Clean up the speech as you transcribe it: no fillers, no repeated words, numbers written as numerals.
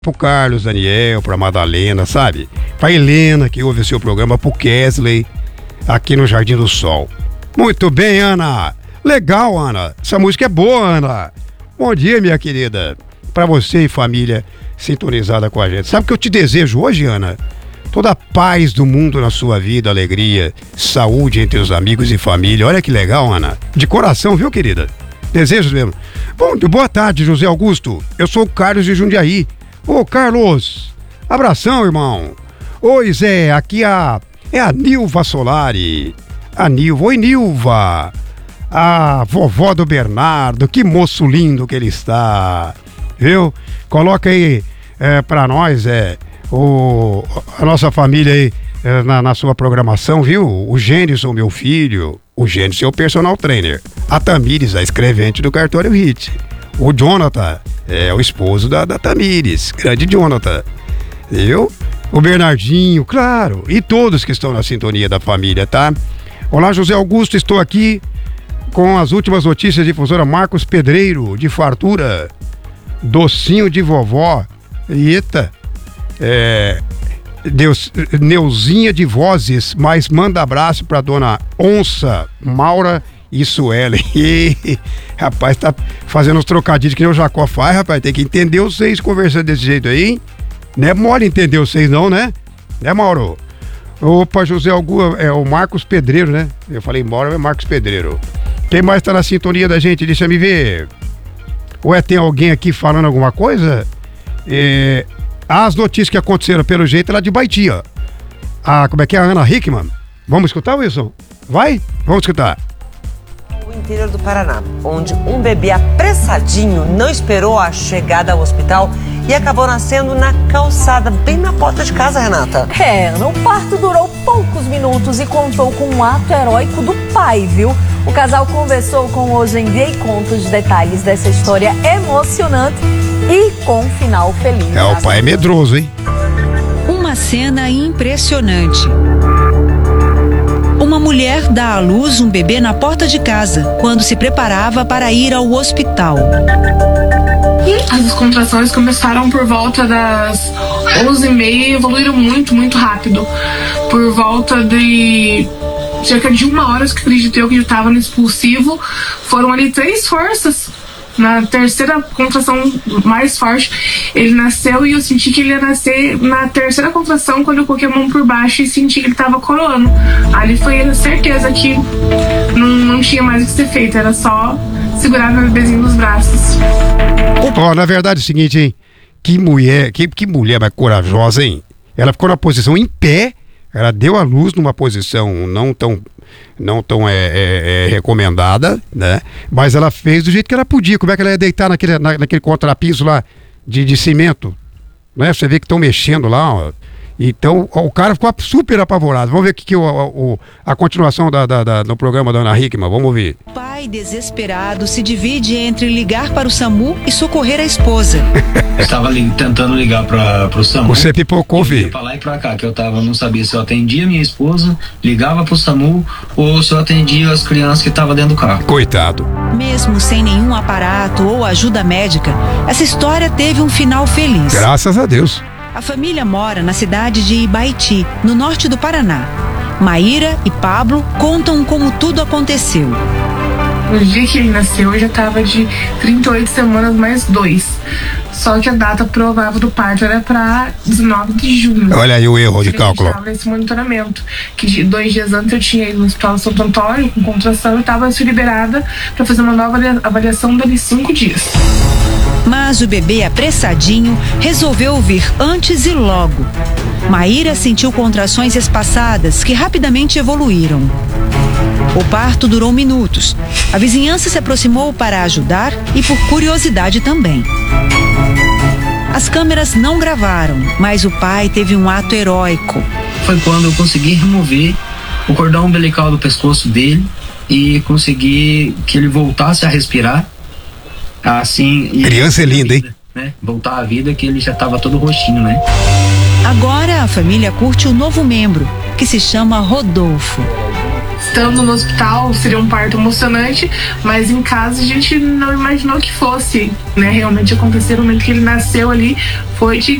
Pro Carlos Daniel, pra Madalena, sabe? Pra Helena, que ouve o seu programa, pro Kesley, aqui no Jardim do Sol. Muito bem, Ana. Legal, Ana. Essa música é boa, Ana. Bom dia, minha querida. Pra você e família sintonizada com a gente. Sabe o que eu te desejo hoje, Ana? Toda a paz do mundo na sua vida, alegria, saúde entre os amigos e família. Olha que legal, Ana. De coração, viu, querida? Desejos mesmo. Bom, boa tarde, José Augusto. Eu sou o Carlos de Jundiaí. Ô, Carlos, abração, irmão. Oi, Zé, aqui é a Nilva Solari. A Nilva. Oi, Nilva. A vovó do Bernardo, que moço lindo que ele está. Viu? Coloca aí pra nós, a nossa família aí na sua programação, viu? O Gênison, meu filho. O Gênison é o personal trainer. A Tamires, a escrevente do Cartório Hit. O Jonathan é o esposo da Tamires, grande Jonathan, viu? O Bernardinho, claro, e todos que estão na sintonia da família, tá? Olá, José Augusto, estou aqui com as últimas notícias de difusora Marcos Pedreiro, de fartura, docinho de vovó, eita, Neuzinha de Vozes, mas manda abraço pra dona Onça, Maura e Suelen. Rapaz, tá fazendo uns trocadilhos que nem o Jacó faz, rapaz. Tem que entender vocês conversando desse jeito aí, hein? Não é mole entender vocês não, né? Né, Mauro? Opa, José Augusto, é o Marcos Pedreiro, né? Eu falei Mauro, é Marcos Pedreiro. Quem mais tá na sintonia da gente? Deixa me ver. Ué, tem alguém aqui falando alguma coisa? As notícias que aconteceram, pelo jeito, é lá de Baiti, ó. Como é que é? A Ana Hickman. Vamos escutar, Wilson? Vai? Vamos escutar. O interior do Paraná, onde um bebê apressadinho não esperou a chegada ao hospital e acabou nascendo na calçada, bem na porta de casa, Renata. O parto durou poucos minutos e contou com um ato heróico do pai, viu? O casal conversou com Hoje em Dia e conta os detalhes dessa história emocionante e com um final feliz. O pai é medroso, hein? Uma cena impressionante. Uma mulher dá à luz um bebê na porta de casa, quando se preparava para ir ao hospital. As contrações começaram por volta das 11h30 e evoluíram muito, muito rápido. Por volta de cerca de 1 hora, que acredito eu que já estava no expulsivo, foram ali 3 forças. Na terceira contração mais forte, ele nasceu e eu senti que ele ia nascer na terceira contração, quando eu coloquei a mão por baixo e senti que ele tava coroando. Ali foi a certeza que não tinha mais o que ser feito, era só segurar meu bebezinho nos braços. Na verdade é o seguinte, hein? Que mulher mais corajosa, hein? Ela ficou na posição em pé, ela deu à luz numa posição não tão recomendada, né? Mas ela fez do jeito que ela podia. Como é que ela ia deitar naquele contrapiso lá de cimento, né? Você vê que estão mexendo lá, ó. Então o cara ficou super apavorado. Vamos ver a continuação do programa da Ana Hickman. Vamos ouvir. O pai, desesperado, se divide entre ligar para o SAMU e socorrer a esposa. Eu estava tentando ligar para o SAMU. Você pipocou, filho? Pra lá e pra cá, que eu não sabia se eu atendia minha esposa, ligava pro SAMU ou se eu atendia as crianças que estavam dentro do carro. Coitado. Mesmo sem nenhum aparato ou ajuda médica, essa história teve um final feliz. Graças a Deus. A família mora na cidade de Baiti, no norte do Paraná. Maíra e Pablo contam como tudo aconteceu. No dia que ele nasceu, eu já estava de 38 semanas mais 2. Só que a data provável do parto era para 19 de junho. Olha aí o erro de cálculo. Eu estava nesse monitoramento. Que 2 dias antes eu tinha ido no Hospital Santo Antônio com contração e estava liberada para fazer uma nova avaliação dali 5 dias. Mas o bebê apressadinho resolveu vir antes e logo. Maíra sentiu contrações espaçadas que rapidamente evoluíram. O parto durou minutos. A vizinhança se aproximou para ajudar e por curiosidade também. As câmeras não gravaram, mas o pai teve um ato heróico. Foi quando eu consegui remover o cordão umbilical do pescoço dele e consegui que ele voltasse a respirar. Assim, criança é linda, hein? Né? Voltar à vida, que ele já estava todo roxinho, né? Agora a família curte um novo membro, que se chama Rodolfo. estando no hospital seria um parto emocionante, mas em casa a gente não imaginou que fosse, né, realmente acontecer no momento que ele nasceu ali, foi de